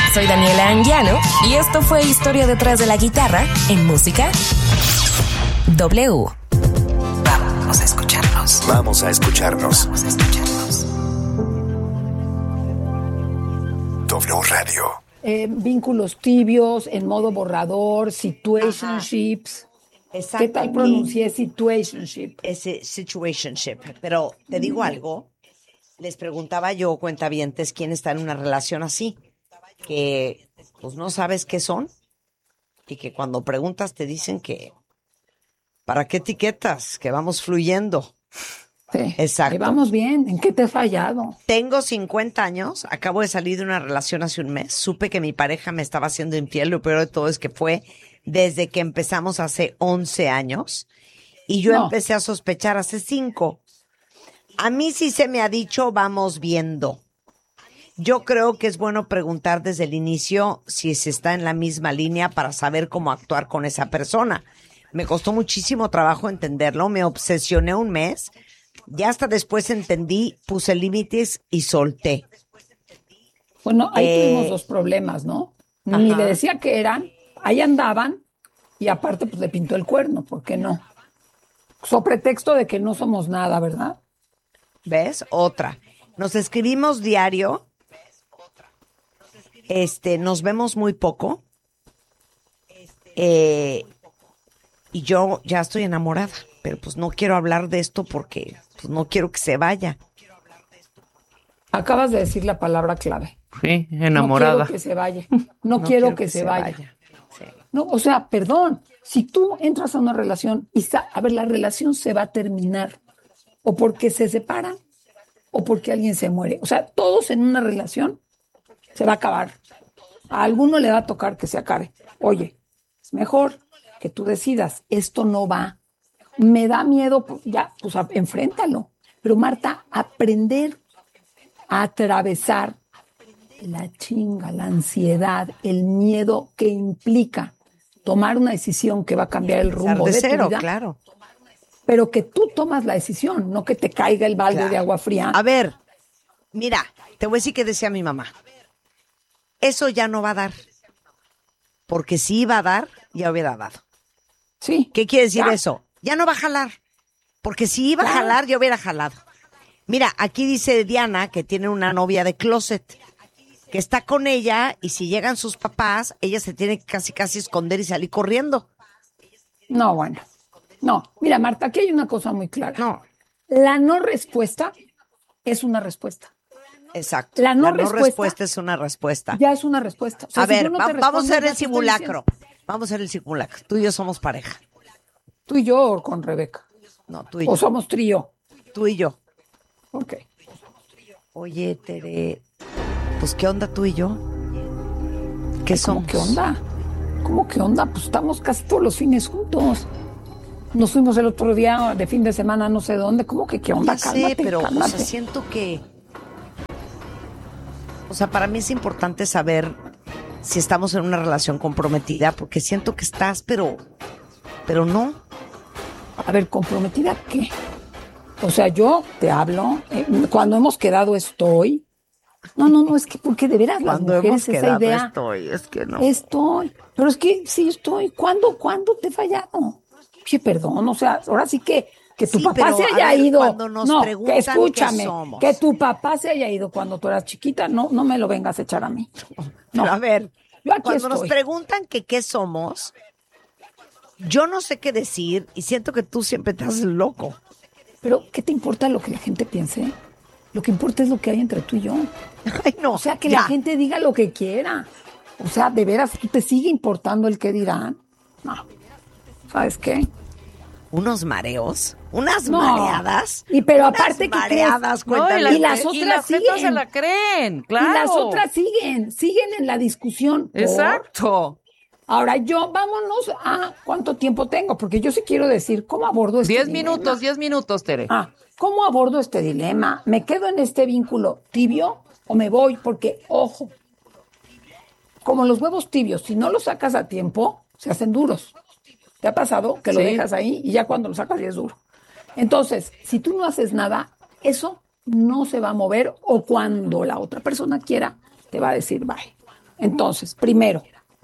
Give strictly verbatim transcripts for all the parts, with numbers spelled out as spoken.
Soy Daniela Anguiano y esto fue Historia detrás de la guitarra en Música W. Vamos a escucharnos. Vamos a escucharnos. Vamos a escucharnos. W Radio. Eh, vínculos tibios, en modo borrador, situationships. Exacto. ¿Qué tal pronuncié situationship? Ese situationship. Pero te digo algo, les preguntaba yo, cuentavientes, quién está en una relación así, que pues no sabes qué son y que cuando preguntas te dicen que ¿para qué etiquetas? Que vamos fluyendo. Sí. Exacto. Que vamos bien. ¿En qué te he fallado? Tengo cincuenta años, acabo de salir de una relación hace un mes, supe que mi pareja me estaba haciendo infiel, lo peor de todo es que fue desde que empezamos hace once años y yo No. empecé a sospechar hace cinco. A mí sí se me ha dicho, vamos viendo. Yo creo que es bueno preguntar desde el inicio si se está en la misma línea para saber cómo actuar con esa persona. Me costó muchísimo trabajo entenderlo, me obsesioné un mes, ya hasta después entendí, puse límites y solté. Bueno, ahí Eh, tuvimos dos problemas, ¿no? Ni ajá. le decía que eran, ahí andaban, y aparte pues le pintó el cuerno, ¿por qué no? So pretexto de que no somos nada, ¿verdad? ¿Ves? Otra. Nos escribimos diario, este, nos vemos muy poco, eh, y yo ya estoy enamorada, pero pues no quiero hablar de esto porque pues, no quiero que se vaya. Acabas de decir la palabra clave. Sí, enamorada. No quiero que se vaya. No, quiero, que, se, vaya. Sí. No, o sea, perdón, si tú entras a una relación y, sa- a ver, la relación se va a terminar o porque se separan o porque alguien se muere. O sea, todos en una relación se va a acabar. A alguno le va a tocar que se acabe. Oye, es mejor que tú decidas, esto no va. Me da miedo, pues, ya, pues a- enfréntalo. Pero Marta, aprender a atravesar la chinga, la ansiedad, el miedo que implica tomar una decisión que va a cambiar el rumbo de de, tu cero, vida, claro. pero que tú tomas la decisión, no que te caiga el balde Claro. de agua fría. A ver, mira, te voy a decir que decía mi mamá. Eso ya no va a dar. Porque si iba a dar, ya hubiera dado. Sí. ¿Qué quiere decir Ya. eso? Ya no va a jalar. Porque si iba a Claro. jalar, ya hubiera jalado. Mira, aquí dice Diana que tiene una novia de closet, que está con ella y si llegan sus papás, ella se tiene que casi casi esconder y salir corriendo. No, bueno. No, mira, Marta, aquí hay una cosa muy clara. No, La no respuesta es una respuesta. exacto. La no respuesta- es una respuesta. Ya es una respuesta. O sea, a si ver, yo no va- te vamos a respondo, hacer ya el te estoy simulacro. diciendo. Vamos a hacer el simulacro. Tú y yo somos pareja. Tú y yo o con Rebeca. No, tú y O yo. somos trío. Tú y yo. Ok. Oye, Tere, pues ¿qué onda tú y yo? ¿Qué ¿Cómo somos? qué onda? ¿Cómo qué onda? Pues estamos casi todos los fines juntos. Nos fuimos el otro día de fin de semana no sé dónde. ¿Cómo que qué onda? Ya sé, Cálmate, pero o cálmate. sea, siento que... O sea, para mí es importante saber si estamos en una relación comprometida, porque siento que estás, pero... Pero no. A ver, ¿comprometida qué? O sea, yo te hablo, eh, cuando hemos quedado estoy. No, no, no, es que porque de veras las Cuando mujeres hemos esa quedado idea. estoy, es que no. Estoy. Pero es que sí estoy. ¿Cuándo, cuándo te he fallado? Oye, perdón, o sea, ahora sí que, que tu Sí, papá pero, se a haya ver, ido. cuando nos no, preguntan que qué escúchame, somos. que tu papá se haya ido cuando tú eras chiquita, no, no me lo vengas a echar a mí. No. Pero a ver, Yo aquí cuando nos estoy. preguntan que qué somos, yo no sé qué decir y siento que tú siempre te haces loco. Pero, ¿qué te importa lo que la gente piense? Lo que importa es lo que hay entre tú y yo. Ay, no. O sea, que ya. la gente diga lo que quiera. O sea, de veras, ¿te sigue importando el qué dirán? No. ¿Sabes qué? Unos mareos, unas No. mareadas. Y pero unas aparte, ¿qué mareadas, crees? cuéntame. No, y las y otras las netas siguen. se la creen, claro. Y las otras siguen, siguen en la discusión. ¿Por? Exacto. Ahora yo, vámonos a cuánto tiempo tengo, porque yo sí quiero decir, ¿cómo abordo este Diez dilema? minutos, diez minutos, Tere. Ah, ¿cómo abordo este dilema? ¿Me quedo en este vínculo tibio o me voy? Porque, ojo, como los huevos tibios, si no los sacas a tiempo, se hacen duros. ¿Te ha pasado que lo Sí. dejas ahí y ya cuando lo sacas ya es duro? Entonces, si tú no haces nada, eso no se va a mover o cuando la otra persona quiera, te va a decir bye. Entonces, primero,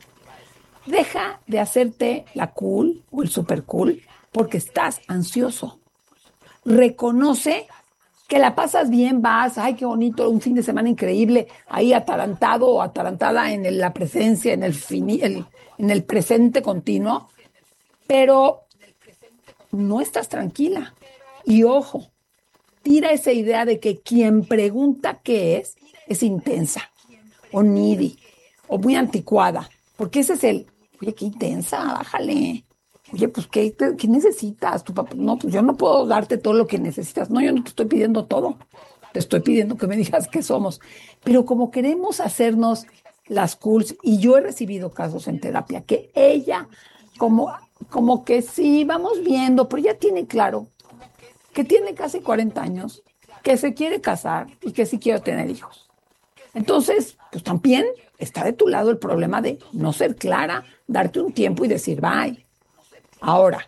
deja de hacerte la cool o el super cool porque estás ansioso. Reconoce que la pasas bien, vas, ay, qué bonito, un fin de semana increíble, ahí atarantado o atarantada en el- la presencia, en el, fini- el- en el presente continuo, pero no estás tranquila. Y ojo, tira esa idea de que quien pregunta qué es, es intensa, o needy, o muy anticuada, porque ese es el, oye, qué intensa, bájale. Oye, pues, ¿qué, te- qué necesitas? Tu papá, no, pues yo no puedo darte todo lo que necesitas. No, yo no te estoy pidiendo todo. Te estoy pidiendo que me digas qué somos. Pero como queremos hacernos las cools, y yo he recibido casos en terapia, que ella, como, como que sí, vamos viendo, pero ya tiene claro que tiene casi cuarenta años, que se quiere casar y que sí quiere tener hijos. Entonces, pues también está de tu lado el problema de no ser clara, darte un tiempo y decir bye. Ahora,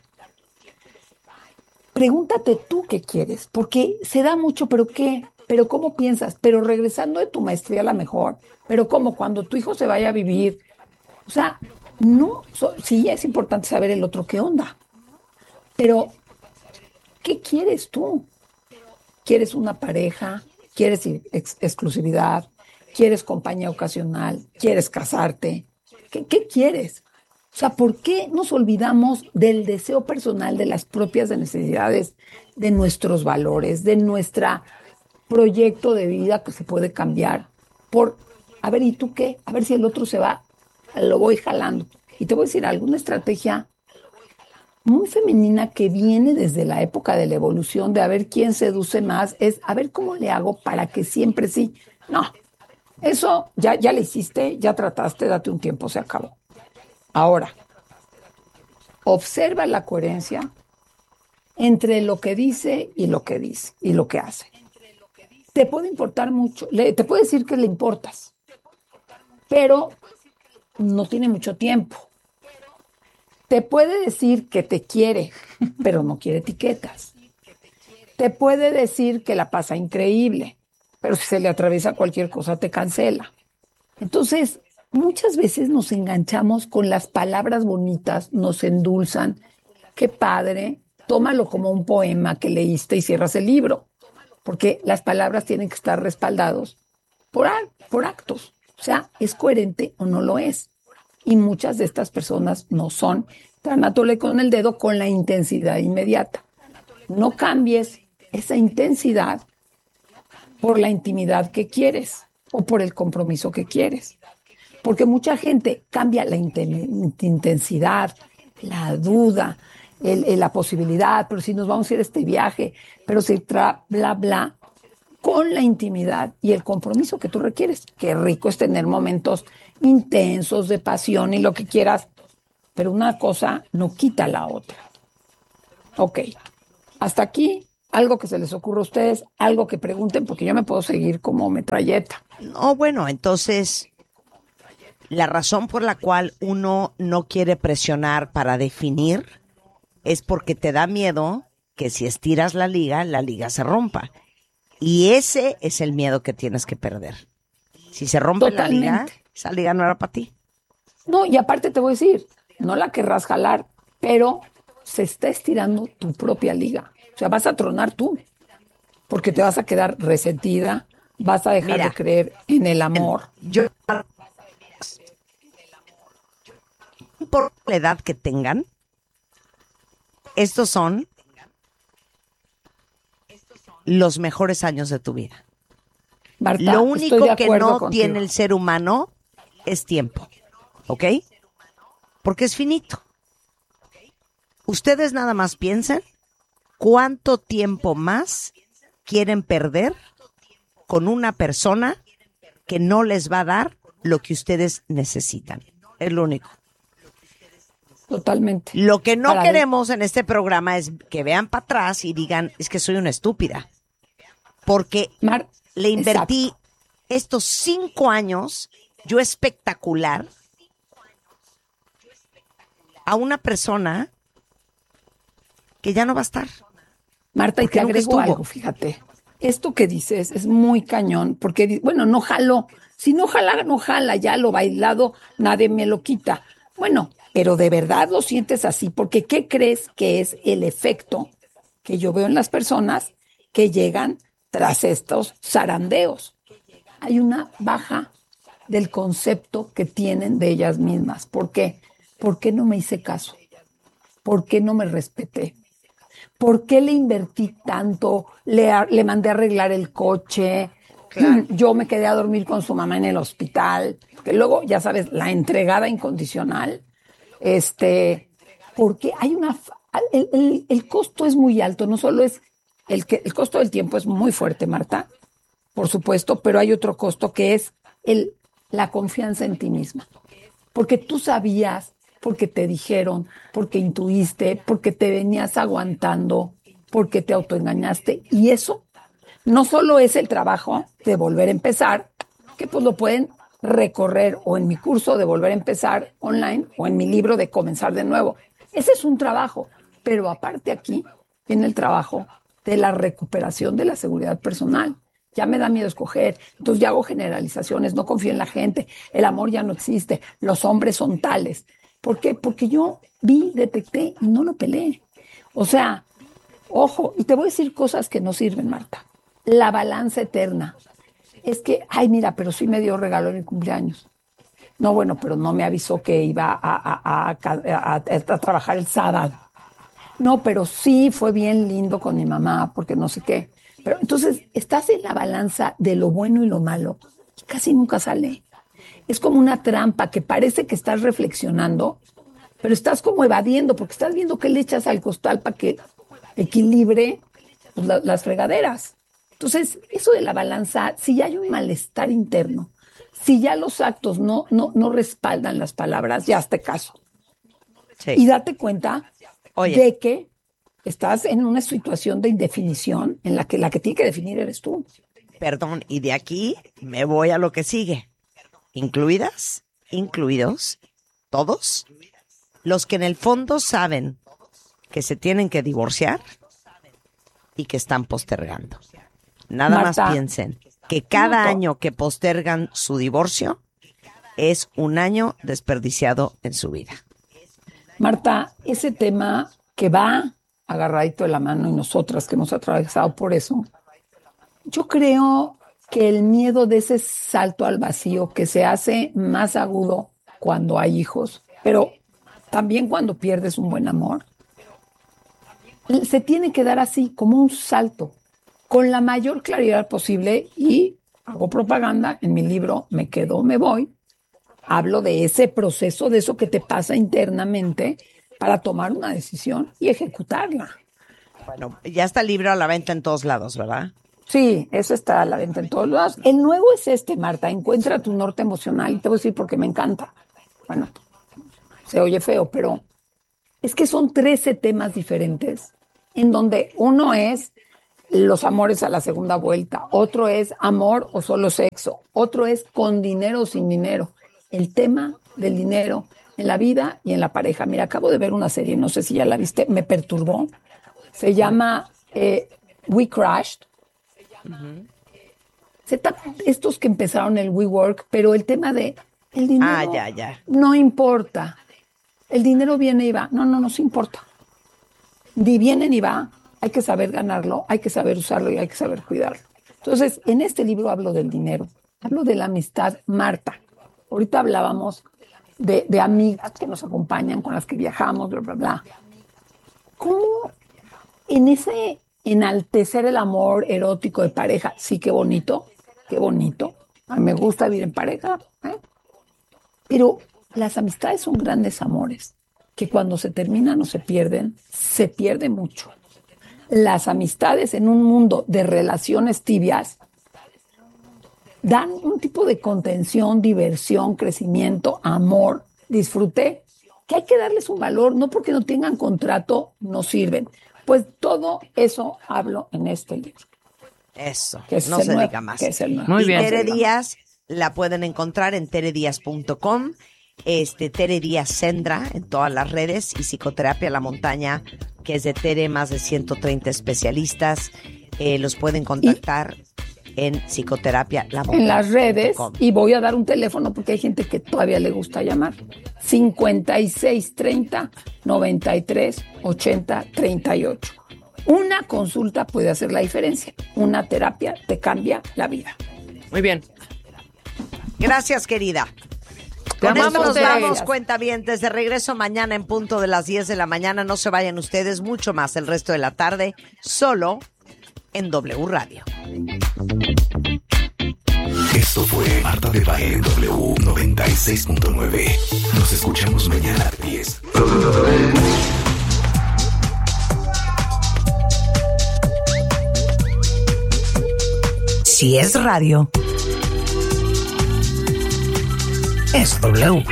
pregúntate tú qué quieres, porque se da mucho, pero ¿qué? ¿Pero cómo piensas? Pero regresando de tu maestría a la mejor, pero ¿cómo? Cuando tu hijo se vaya a vivir. O sea, no, so- sí es importante saber el otro qué onda, pero ¿qué quieres tú? ¿Quieres una pareja? ¿Quieres ex- exclusividad? ¿Quieres compañía ocasional? ¿Quieres casarte? ¿Qué, qué quieres? O sea, ¿por qué nos olvidamos del deseo personal, de las propias necesidades, de nuestros valores, de nuestro proyecto de vida que se puede cambiar? Por, a ver, ¿y tú qué? A ver si el otro se va, lo voy jalando. Y te voy a decir alguna estrategia muy femenina que viene desde la época de la evolución, de a ver quién seduce más, es a ver cómo le hago para que siempre sí. No, eso ya, ya le hiciste, ya trataste, date un tiempo, se acabó. Ahora, observa la coherencia entre lo que dice y lo que dice y lo que hace. Te puede importar mucho, le, te puede decir que le importas, pero no tiene mucho tiempo. Te puede decir que te quiere, pero no quiere etiquetas. Te puede decir que la pasa increíble, pero si se le atraviesa cualquier cosa te cancela. Entonces, muchas veces nos enganchamos con las palabras bonitas, nos endulzan. Qué padre, tómalo como un poema que leíste y cierras el libro, porque las palabras tienen que estar respaldados por, a- por actos. O sea, ¿es coherente o no lo es? Y muchas de estas personas no son. Tránatole con el dedo con la intensidad inmediata. No cambies esa intensidad por la intimidad que quieres o por el compromiso que quieres. Porque mucha gente cambia la inten- intensidad, la duda, el- el- la posibilidad, pero si nos vamos a ir a este viaje, pero si tra, bla, bla, con la intimidad y el compromiso que tú requieres. Qué rico es tener momentos intensos de pasión y lo que quieras, pero una cosa no quita la otra. Ok, hasta aquí, algo que se les ocurra a ustedes, algo que pregunten, porque yo me puedo seguir como metralleta. No, bueno, entonces la razón por la cual uno no quiere presionar para definir es porque te da miedo que si estiras la liga, la liga se rompa. Y ese es el miedo que tienes que perder. Si se rompe la liga, Totalmente. esa liga no era para ti. No, y aparte te voy a decir, no la querrás jalar, pero se está estirando tu propia liga. O sea, vas a tronar tú, porque te vas a quedar resentida, vas a dejar Mira, de creer en el amor. Yo, por la edad que tengan, estos son los mejores años de tu vida. Marta, Lo estoy único de que acuerdo no contigo. tiene el ser humano es tiempo, ¿ok? Porque es finito. Ustedes nada más piensen cuánto tiempo más quieren perder con una persona que no les va a dar lo que ustedes necesitan. Es lo único. Totalmente. Lo que no Para queremos en este programa es que vean para atrás y digan, es que soy una estúpida. Porque Mar, le invertí exacto. estos cinco años, yo espectacular, a una persona que ya no va a estar. Marta, y porque te nunca agrego estuvo. algo, fíjate. Esto que dices es muy cañón, porque, di- bueno, no jaló, Si no jala, no jala, ya lo bailado, nadie me lo quita. Bueno, pero de verdad lo sientes así, porque ¿qué crees que es el efecto que yo veo en las personas que llegan tras estos zarandeos? Hay una baja del concepto que tienen de ellas mismas. ¿Por qué? ¿Por qué no me hice caso? ¿Por qué no me respeté? ¿Por qué le invertí tanto? Le, le mandé a arreglar el coche. Claro. Yo me quedé a dormir con su mamá en el hospital. Que luego, ya sabes, la entregada incondicional. Este, porque hay una... El, el, el costo es muy alto. No solo es... El, que, el costo del tiempo es muy fuerte, Marta. Por supuesto, pero hay otro costo que es el, la confianza en ti misma. Porque tú sabías, porque te dijeron, porque intuiste, porque te venías aguantando, porque te autoengañaste. Y eso no solo es el trabajo de volver a empezar, que pues lo pueden recorrer o en mi curso de volver a empezar online o en mi libro de comenzar de nuevo. Ese es un trabajo. Pero aparte aquí viene el trabajo de la recuperación de la seguridad personal. Ya me da miedo escoger, entonces ya hago generalizaciones, no confío en la gente, el amor ya no existe, los hombres son tales. ¿Por qué? Porque yo vi, detecté y no lo peleé. O sea, ojo, y te voy a decir cosas que no sirven, Marta. La balanza eterna. Es que, ay, mira, pero sí me dio regalo en mi cumpleaños. No, bueno, pero no me avisó que iba a, a, a, a, a, a trabajar el sábado. No, pero sí fue bien lindo con mi mamá, porque no sé qué. Pero entonces estás en la balanza de lo bueno y lo malo y casi nunca sale. Es como una trampa que parece que estás reflexionando, pero estás como evadiendo porque estás viendo qué le echas al costal para que equilibre pues, la, las fregaderas. Entonces, eso de la balanza, si ya hay un malestar interno, si ya los actos no, no, no respaldan las palabras, ya hazte caso. Sí. Y date cuenta Oye. de que estás en una situación de indefinición en la que la que tiene que definir eres tú. Perdón, y de aquí me voy a lo que sigue. Incluidas, incluidos, todos, los que en el fondo saben que se tienen que divorciar y que están postergando. Nada Marta, más piensen que cada no, año que postergan su divorcio es un año desperdiciado en su vida. Marta, ese tema que va agarradito de la mano y nosotras que hemos atravesado por eso, yo creo que el miedo de ese salto al vacío que se hace más agudo cuando hay hijos, pero también cuando pierdes un buen amor, se tiene que dar así, como un salto, con la mayor claridad posible, y hago propaganda en mi libro Me Quedo, Me Voy, hablo de ese proceso, de eso que te pasa internamente, para tomar una decisión y ejecutarla. Bueno, ya está el libro a la venta en todos lados, ¿verdad? Sí, eso está a la venta en todos lados. El nuevo es este, Marta, Encuentra tu norte emocional. Y te voy a decir porque me encanta. Bueno, se oye feo, pero es que son trece temas diferentes, en donde uno es los amores a la segunda vuelta, otro es amor o solo sexo, otro es con dinero o sin dinero. El tema del dinero en la vida y en la pareja. Mira, acabo de ver una serie, no sé si ya la viste, me perturbó. Se llama eh, We Crashed. Uh-huh. Se trata de estos que empezaron el WeWork, pero el tema de el dinero ah, ya, ya. no importa. El dinero viene y va. No, no nos importa. Ni viene ni va. Hay que saber ganarlo, hay que saber usarlo y hay que saber cuidarlo. Entonces, en este libro hablo del dinero, hablo de la amistad. Marta, ahorita hablábamos De, de amigas que nos acompañan, con las que viajamos, bla, bla, bla. ¿Cómo en ese enaltecer el amor erótico de pareja? Sí, qué bonito, qué bonito. A mí me gusta vivir en pareja, ¿eh? Pero las amistades son grandes amores, que cuando se terminan o se pierden, se pierde mucho. Las amistades en un mundo de relaciones tibias dan un tipo de contención, diversión, crecimiento, amor, disfrute, que hay que darles un valor, no porque no tengan contrato, no sirven. Pues todo eso hablo en este libro. Eso, no se diga más. Que es el nuevo. Muy bien. Y Tere Díaz la pueden encontrar en tere díaz punto com, este, Tere Díaz Sendra en todas las redes, y Psicoterapia La Montaña, que es de Tere, más de ciento treinta especialistas, eh, los pueden contactar. Y, en psicoterapia la en las redes, y voy a dar un teléfono porque hay gente que todavía le gusta llamar. cincuenta y seis treinta noventa y tres ochenta treinta y ocho. Una consulta puede hacer la diferencia. Una terapia te cambia la vida. Muy bien. Gracias, querida. Te Con esto amamos, nos Tere. vamos, cuentavientes. De regreso mañana en punto de las diez de la mañana. No se vayan ustedes, mucho más el resto de la tarde, solo en W Radio. Esto fue Marta de Baile en W noventa y seis punto nueve. Nos escuchamos mañana a diez. Si es radio, es W.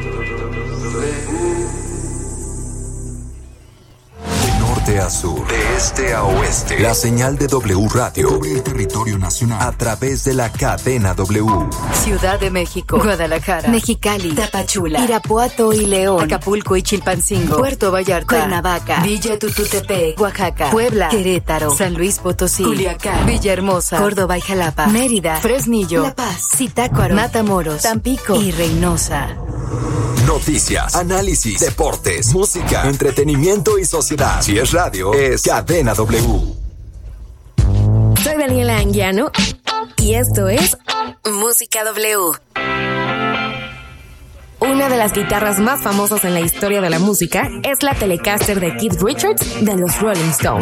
De norte a sur, de este a oeste, la señal de W Radio cubre el territorio nacional a través de la cadena W. Ciudad de México, Guadalajara, Mexicali, Tapachula, Irapuato y León, Acapulco y Chilpancingo, Puerto Vallarta, Cuernavaca, Villa Tututepec, Oaxaca, Puebla, Querétaro, San Luis Potosí, Culiacán, Villahermosa, Córdoba y Jalapa, Mérida, Fresnillo, La Paz, Zitácuaro, Matamoros, Tampico y Reynosa. Noticias, análisis, deportes, música, entretenimiento y sociedad. Si es radio, es cadena W. Soy Daniela Anguiano y esto es Música W. Una de las guitarras más famosas en la historia de la música es la Telecaster de Keith Richards de los Rolling Stones.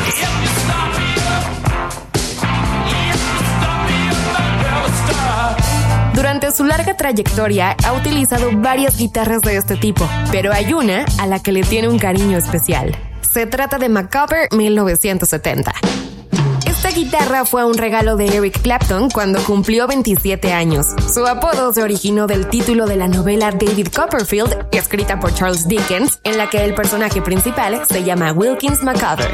Durante su larga trayectoria ha utilizado varias guitarras de este tipo, pero hay una a la que le tiene un cariño especial. Se trata de Macabre mil novecientos setenta. Esta guitarra fue un regalo de Eric Clapton cuando cumplió veintisiete años. Su apodo se originó del título de la novela David Copperfield, escrita por Charles Dickens, en la que el personaje principal se llama Wilkins Macabre.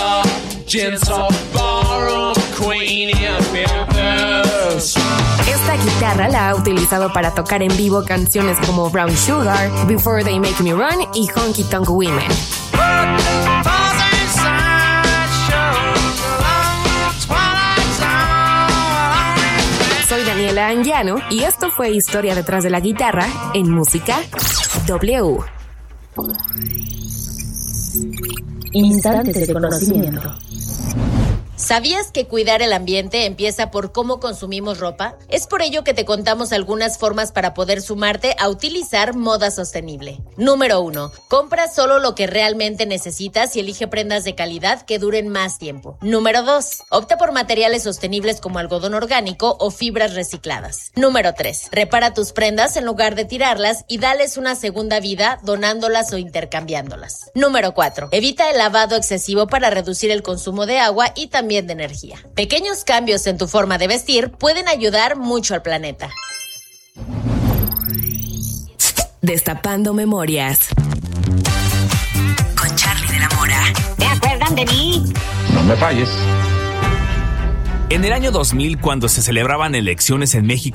Esta guitarra la ha utilizado para tocar en vivo canciones como Brown Sugar, Before They Make Me Run y Honky Tonk Women. Soy Daniela Anguiano y esto fue Historia detrás de la guitarra en Música W. Instantes de conocimiento. ¿Sabías que cuidar el ambiente empieza por cómo consumimos ropa? Es por ello que te contamos algunas formas para poder sumarte a utilizar moda sostenible. Número uno. Compra solo lo que realmente necesitas y elige prendas de calidad que duren más tiempo. Número dos. Opta por materiales sostenibles como algodón orgánico o fibras recicladas. Número tres. Repara tus prendas en lugar de tirarlas y dales una segunda vida donándolas o intercambiándolas. Número cuatro. Evita el lavado excesivo para reducir el consumo de agua y también de energía. Pequeños cambios en tu forma de vestir pueden ayudar mucho al planeta. Destapando memorias. Con Charlie de la Mora. ¿Te acuerdan de mí? No me falles. En el año dos mil, cuando se celebraban elecciones en México,